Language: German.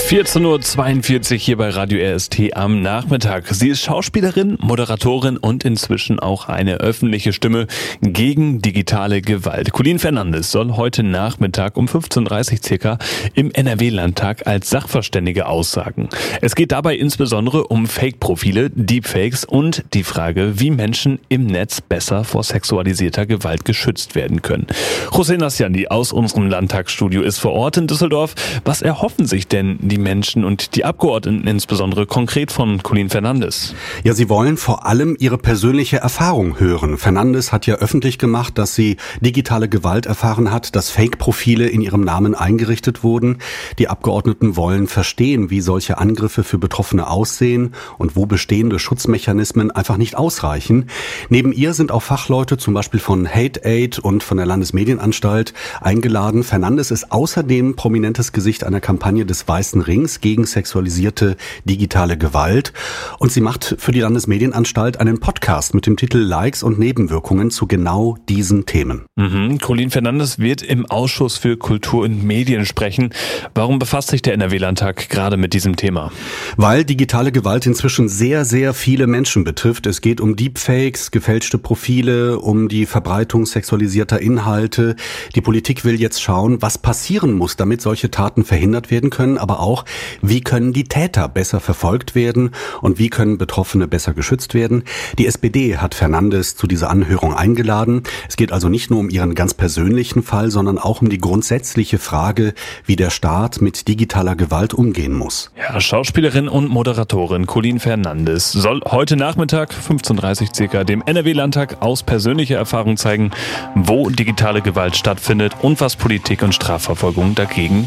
14:42 Uhr hier bei Radio RST am Nachmittag. Sie ist Schauspielerin, Moderatorin und inzwischen auch eine öffentliche Stimme gegen digitale Gewalt. Colleen Fernandes soll heute Nachmittag um 15:30 Uhr circa im NRW-Landtag als Sachverständige aussagen. Es geht dabei insbesondere um Fake-Profile, Deepfakes und die Frage, wie Menschen im Netz besser vor sexualisierter Gewalt geschützt werden können. José Nasciandi aus unserem Landtagsstudio ist vor Ort in Düsseldorf. Was erhoffen sich denn die Menschen und die Abgeordneten insbesondere konkret von Colleen Fernandes? Ja, sie wollen vor allem ihre persönliche Erfahrung hören. Fernandes hat ja öffentlich gemacht, dass sie digitale Gewalt erfahren hat, dass Fake-Profile in ihrem Namen eingerichtet wurden. Die Abgeordneten wollen verstehen, wie solche Angriffe für Betroffene aussehen und wo bestehende Schutzmechanismen einfach nicht ausreichen. Neben ihr sind auch Fachleute, zum Beispiel von Hate Aid und von der Landesmedienanstalt, eingeladen. Fernandes ist außerdem prominentes Gesicht einer Kampagne des Weißen Rings gegen sexualisierte digitale Gewalt. Und sie macht für die Landesmedienanstalt einen Podcast mit dem Titel Likes und Nebenwirkungen zu genau diesen Themen. Colleen Fernandes wird im Ausschuss für Kultur und Medien sprechen. Warum befasst sich der NRW-Landtag gerade mit diesem Thema? Weil digitale Gewalt inzwischen sehr, sehr viele Menschen betrifft. Es geht um Deepfakes, gefälschte Profile, um die Verbreitung sexualisierter Inhalte. Die Politik will jetzt schauen, was passieren muss, damit solche Taten verhindert werden können, aber auch, wie können die Täter besser verfolgt werden und wie können Betroffene besser geschützt werden. Die SPD hat Fernandes zu dieser Anhörung eingeladen. Es geht also nicht nur um ihren ganz persönlichen Fall, sondern auch um die grundsätzliche Frage, wie der Staat mit digitaler Gewalt umgehen muss. Ja, Schauspielerin und Moderatorin Colleen Fernandes soll heute Nachmittag 15:30 Uhr circa dem NRW-Landtag aus persönlicher Erfahrung zeigen, wo digitale Gewalt stattfindet und was Politik und Strafverfolgung dagegen